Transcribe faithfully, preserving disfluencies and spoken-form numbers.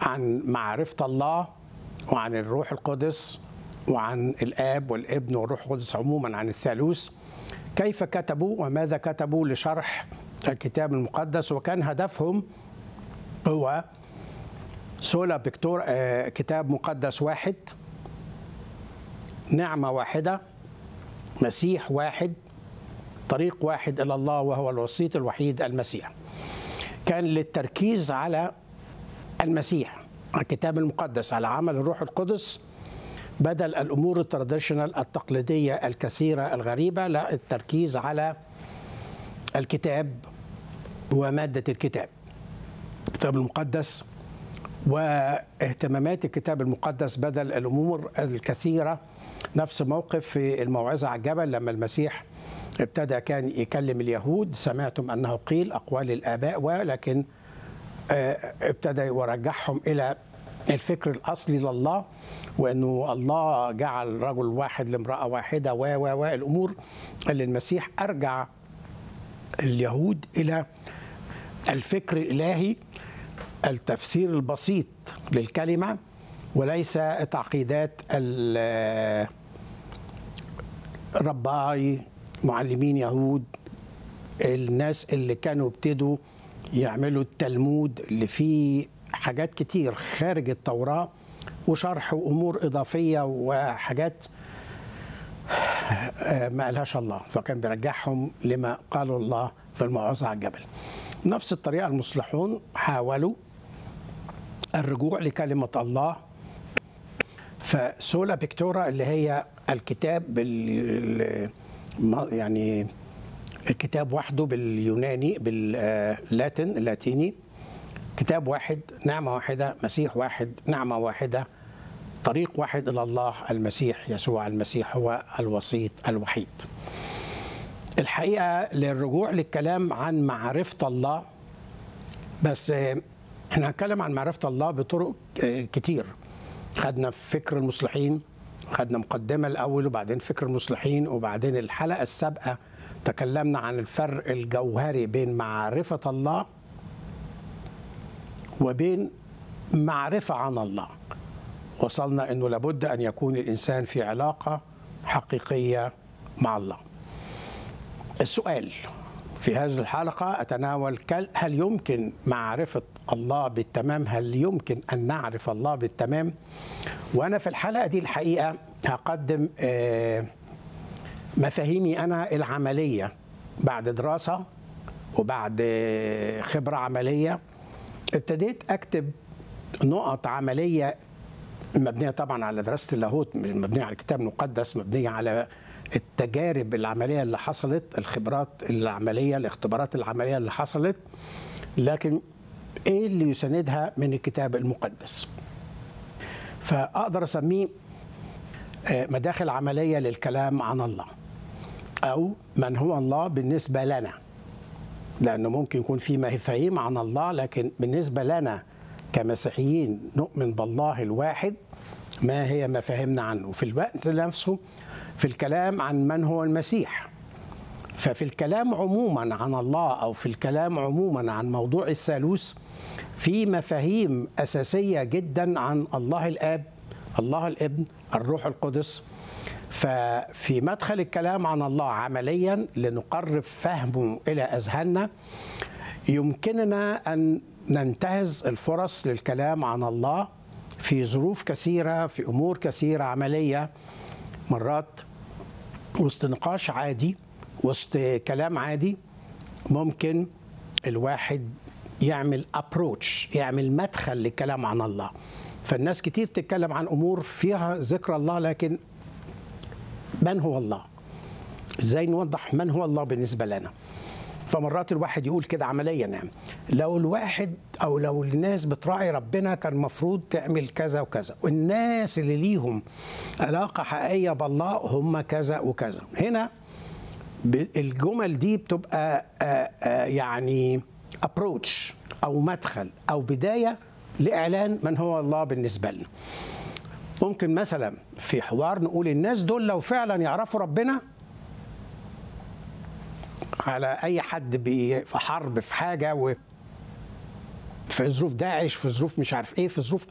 عن معرفة الله وعن الروح القدس وعن الآب والابن والروح القدس عموما، عن الثالوث، كيف كتبوا وماذا كتبوا لشرح الكتاب المقدس. وكان هدفهم هو سولا بيكتور، كتاب مقدس واحد، نعمة واحدة، مسيح واحد، طريق واحد إلى الله وهو الوسيط الوحيد المسيح. كان للتركيز على المسيح، الكتاب المقدس، على عمل الروح القدس، بدل الأمور التراديشنال التقليدية الكثيرة الغريبة. لا، التركيز على الكتاب ومادة الكتاب، الكتاب المقدس واهتمامات الكتاب المقدس بدل الأمور الكثيرة. نفس موقف في الموعظة على الجبل لما المسيح ابتدى كان يكلم اليهود، سمعتم أنه قيل أقوال الآباء، ولكن ابتدى يرجعهم إلى الفكر الأصلي لله، وأنه الله جعل رجل واحد لامرأة واحدة و و و الأمور اللي المسيح أرجع اليهود إلى الفكر الإلهي، التفسير البسيط للكلمة، وليس تعقيدات الرباي معلمين يهود، الناس اللي كانوا ابتدوا يعملوا التلمود اللي فيه حاجات كتير خارج التوراة وشرح وأمور إضافية وحاجات ما قالهاش الله، فكان بيرجعهم لما قاله الله في الموعظة على الجبل. نفس الطريقة المصلحون حاولوا الرجوع لكلمة الله. فسولا بيكتورا اللي هي الكتاب بال يعني الكتاب وحده باليوناني باللاتين اللاتيني، كتاب واحد، نعمة واحدة، مسيح واحد، نعمة واحدة، طريق واحد إلى الله، المسيح يسوع المسيح هو الوسيط الوحيد. الحقيقة للرجوع للكلام عن معرفة الله، بس احنا هنتكلم عن معرفة الله بطرق كتير. خدنا فكر المصلحين، خدنا مقدمة الأول وبعدين فكر المصلحين، وبعدين الحلقة السابقة تكلمنا عن الفرق الجوهري بين معرفة الله وبين معرفة عن الله. وصلنا أنه لابد أن يكون الإنسان في علاقة حقيقية مع الله. السؤال في هذه الحلقة أتناول هل يمكن معرفة الله بالتمام؟ هل يمكن أن نعرف الله بالتمام؟ وأنا في الحلقة دي الحقيقة هقدم مفاهيمي أنا العملية بعد دراسة وبعد خبرة عملية. ابتديت أكتب نقط عملية مبنية طبعا على دراسة اللاهوت، مبنية على الكتاب المقدس، مبنية على التجارب العملية اللي حصلت، الخبرات العملية، الاختبارات العملية اللي حصلت، لكن ايه اللي يساندها من الكتاب المقدس. فأقدر أسميه مداخل عملية للكلام عن الله، أو من هو الله بالنسبة لنا، لأنه ممكن يكون في مفاهيم عن الله، لكن بالنسبة لنا كمسيحيين نؤمن بالله الواحد، ما هي مفاهيمنا عنه. في الوقت نفسه في الكلام عن من هو المسيح، ففي الكلام عموما عن الله أو في الكلام عموما عن موضوع الثالوث في مفاهيم أساسية جدا عن الله الآب، الله الابن، الروح القدس. ففي مدخل الكلام عن الله عمليا لنقرب فهمه إلى أذهاننا، يمكننا أن ننتهز الفرص للكلام عن الله في ظروف كثيرة، في أمور كثيرة عملية. مرات وسط نقاش عادي، وسط كلام عادي، ممكن الواحد يعمل أبروتش، يعمل مدخل للكلام عن الله. فالناس كتير تتكلم عن أمور فيها ذكر الله، لكن من هو الله؟ إزاي نوضح من هو الله بالنسبة لنا؟ فمرات الواحد يقول كده عمليا، يعني لو الواحد أو لو الناس بتراعي ربنا كان المفروض تعمل كذا وكذا، والناس اللي ليهم علاقة حقيقية بالله هم كذا وكذا. هنا الجمل دي بتبقى يعني أبروتش أو مدخل أو بداية لإعلان من هو الله بالنسبة لنا. ممكن مثلا في حوار نقول الناس دول لو فعلا يعرفوا ربنا، على أي حد في حرب في حاجة و في ظروف داعش، في ظروف مش عارف ايه، في ظروف